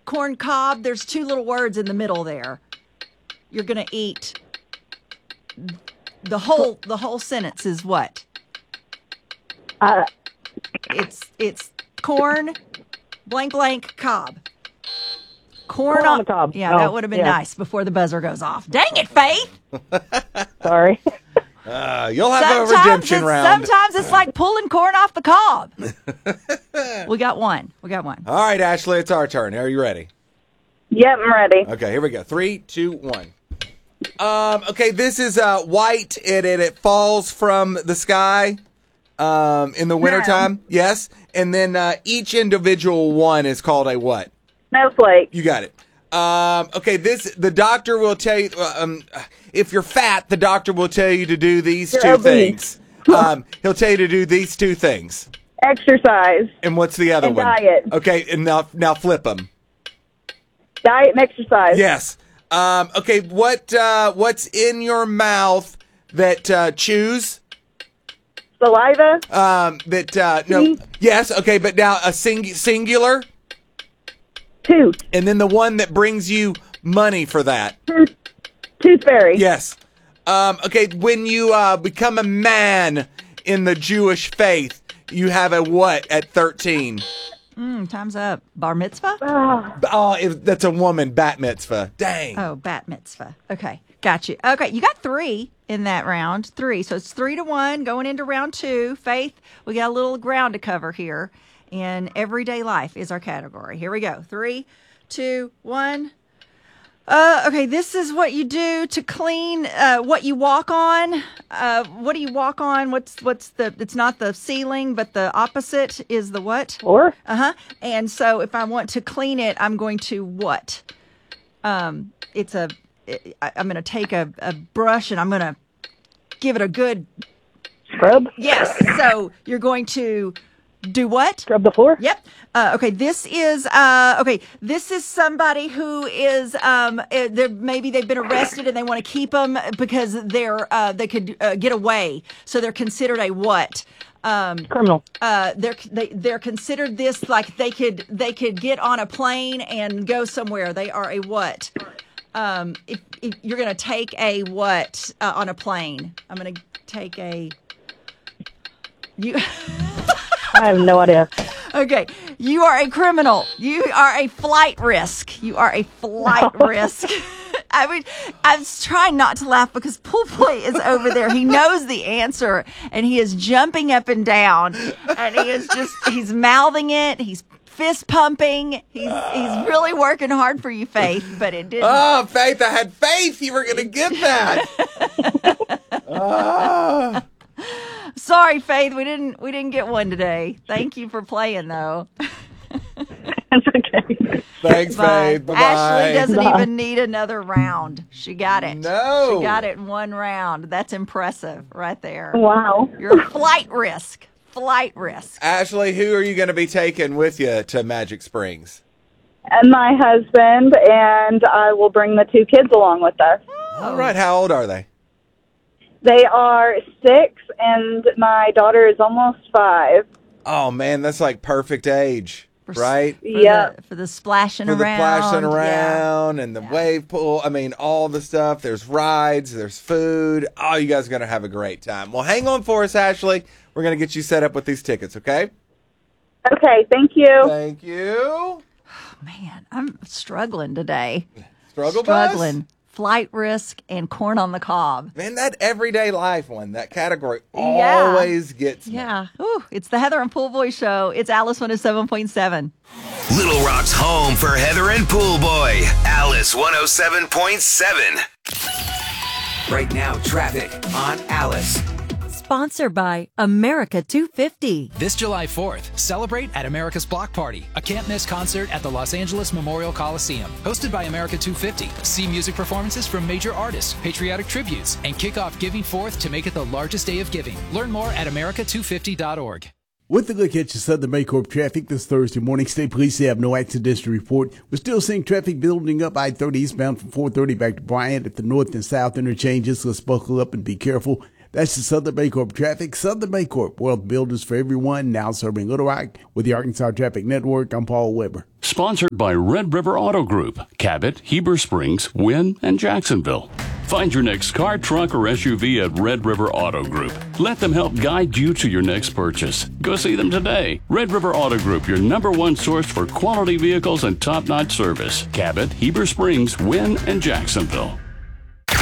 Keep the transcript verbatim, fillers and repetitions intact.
corn cob, there's two little words in the middle there. You're going to eat the whole the whole sentence is what? Uh, It's it's corn blank blank cob. Corn, Corn on the cob. Yeah, Oh, that would have been yeah. nice before the buzzer goes off. Dang it, Faith. sorry. Uh, you'll have a Sometimes redemption it's, round. sometimes it's like pulling corn off the cob. We got one. We got one. All right, Ashley, it's our turn. Are you ready? Yep, I'm ready. Okay, here we go. Three, two, one. Um, okay, this is uh, white, and it, it falls from the sky um, in the wintertime. Yes. And then uh, each individual one is called a what? Snowflake. You got it. Um, okay, this the doctor will tell you, uh, um, if you're fat, the doctor will tell you to do these You're two obese. things. Um, he'll tell you to do these two things. Exercise. And what's the other And one? diet. Okay, and now now flip them. Diet and exercise. Yes. Um, okay, what uh, what's in your mouth that uh, chews? Saliva. Um, that uh, no. Teeth. Yes. Okay, but now a sing- singular, Tooth. and then the one that brings you money for that. Tooth. Tooth fairy. Yes. Um, okay, when you uh, become a man in the Jewish faith, you have a what at thirteen? Mm, time's up. Bar mitzvah? Ah, Oh, if, that's a woman, bat mitzvah. Dang. Oh, bat mitzvah. Okay, got you. Okay, you got three in that round. Three. So it's three to one going into round two. Faith, we got a little ground to cover here. And everyday life is our category. Here we go. Three, two, one. Uh, okay, this is what you do to clean uh, what you walk on. Uh, what do you walk on? What's what's the? It's not the ceiling, but the opposite is the what? floor. Uh huh. And so if I want to clean it, I'm going to what? Um, it's a. I, I'm going to take a, a brush and I'm going to give it a good Scrub. yes. So you're going to do what? Scrub the floor. Yep. Uh, okay. This is uh, okay. This is somebody who is um, uh, they're maybe they've been arrested and they want to keep them because they're uh, they could uh, get away. So they're considered a what? Um, Criminal. uh, they're they, they're considered this like they could they could get on a plane and go somewhere. They are a what? Um, if, if you're gonna take a what uh, on a plane? I'm gonna take a you. I have no idea. Okay, you are a criminal. You are a flight risk. You are a flight risk. I mean, I was trying not to laugh because Pool Boy is over there. He knows the answer, and he is jumping up and down, and he is just, he's mouthing it. He's fist pumping. He's he's really working hard for you, Faith, but it didn't. Oh, Faith, I had faith you were going to get that. Ah. Sorry, Faith, we didn't we didn't get one today. Thank you for playing, though. That's okay. Thanks, Bye. Faith. Bye-bye. Ashley doesn't Bye. even need another round. She got it. No. She got it in one round. That's impressive right there. Wow. You're a flight risk. Flight risk. Ashley, who are you going to be taking with you to Magic Springs? And my husband, and I will bring the two kids along with us. All right. How old are they? They are six, and my daughter is almost five. Oh, man, that's like perfect age, For s- right? For Yeah. The, for the splashing For the around. splashing Yeah. around and the wave pool. I mean, all the stuff. There's rides. There's food. Oh, you guys are going to have a great time. Well, hang on for us, Ashley. We're going to get you set up with these tickets, okay? Okay, thank you. Thank you. Man, I'm struggling today. Struggle bus? Struggling. Flight risk and corn on the cob. Man, that everyday life one, that category Yeah. always gets me. Yeah. Ooh, it's the Heather and Pool Boy Show. It's Alice one oh seven point seven. Little Rock's home for Heather and Pool Boy. Alice one oh seven point seven. Right now, traffic on Alice. Sponsored by America two fifty. This July fourth, celebrate at America's Block Party, a can't-miss concert at the Los Angeles Memorial Coliseum. Hosted by America two fifty, see music performances from major artists, patriotic tributes, and kick off Giving Fourth to make it the largest day of giving. Learn more at america two fifty dot org. With a look at your Southern Baycorp traffic this Thursday morning, state police have no accidents to report. We're still seeing traffic building up I thirty eastbound from four thirty back to Bryant at the north and south interchanges. Let's buckle up and be careful. That's the Southern Baycorp traffic. Southern Baycorp, wealth builders for everyone, now serving Little Rock with the Arkansas Traffic Network. I'm Paul Weber. Sponsored by Red River Auto Group, Cabot, Heber Springs, Wynn, and Jacksonville. Find your next car, truck, or S U V at Red River Auto Group. Let them help guide you to your next purchase. Go see them today. Red River Auto Group, your number one source for quality vehicles and top-notch service. Cabot, Heber Springs, Wynn, and Jacksonville.